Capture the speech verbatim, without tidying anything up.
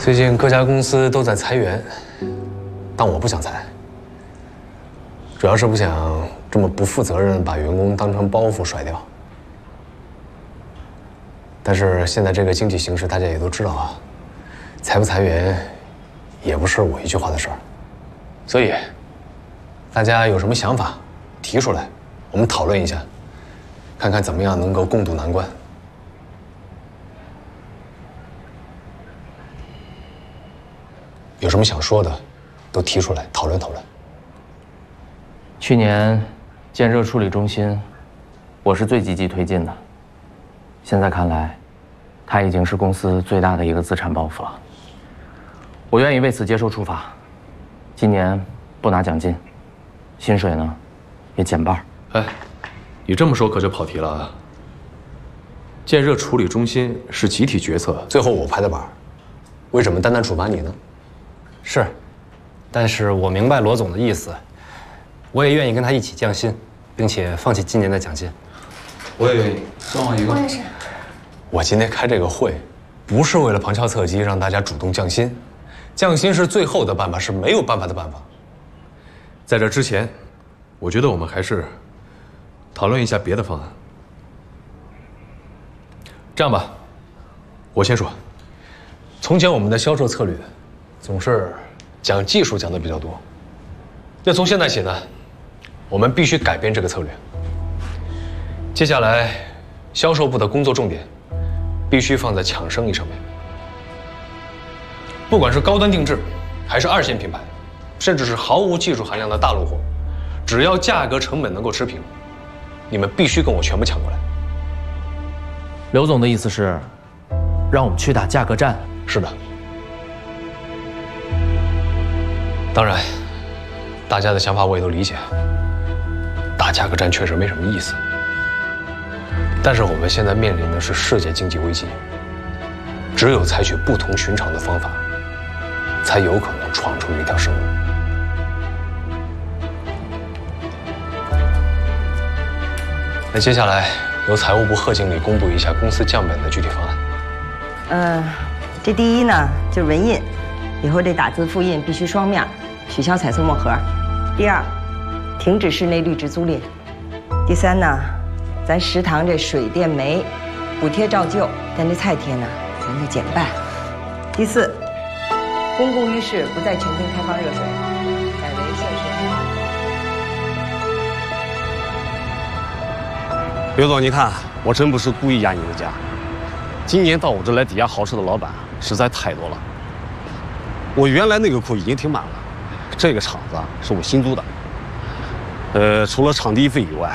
最近各家公司都在裁员，但我不想裁，主要是不想这么不负责任把员工当成包袱甩掉。但是现在这个经济形势，大家也都知道啊，裁不裁员也不是我一句话的事儿，所以大家有什么想法提出来，我们讨论一下，看看怎么样能够共度难关。 有什么想说的，都提出来讨论讨论。 去年建热处理中心，我是最积极推进的。现在看来，它已经是公司最大的一个资产包袱了。我愿意为此接受处罚，今年不拿奖金，薪水呢也减半。 哎，你这么说可就跑题了啊！建热处理中心是集体决策， 最后我拍的板，为什么单单处罚你呢？ 是，但是我明白罗总的意思，我也愿意跟他一起降薪，并且放弃今年的奖金。 我也愿意，算我一个。 我也是。 我今天开这个会，不是为了旁敲侧击让大家主动降薪，降薪是最后的办法，是没有办法的办法。 在这之前，我觉得我们还是讨论一下别的方案。这样吧，我先说， 从前我们的销售策略。 总是讲技术讲的比较多，那从现在起呢，我们必须改变这个策略。接下来，销售部的工作重点必须放在抢生意上面。不管是高端定制，还是二线品牌，甚至是毫无技术含量的大陆货，只要价格成本能够持平，你们必须跟我全部抢过来。 刘总的意思是，让我们去打价格战。 是的。 当然，大家的想法我也都理解。打价格战确实没什么意思，但是我们现在面临的是世界经济危机，只有采取不同寻常的方法，才有可能闯出一条生路。那接下来由财务部贺经理公布一下公司降本的具体方案。 嗯、呃，这第一呢就是文印，以后这打字复印必须双面。 取消彩色墨盒。第二，停止室内绿植租赁。第三呢，咱食堂这水电煤补贴照旧，但这菜贴呢，咱就减半。第四，公共浴室不再全天开放热水，改为限时开放。 刘总，您看，我真不是故意压您的价。今年到我这来抵押豪车的老板实在太多了，我原来那个库已经停满了。 这个厂子啊，是我新租的，呃，除了场地费以外，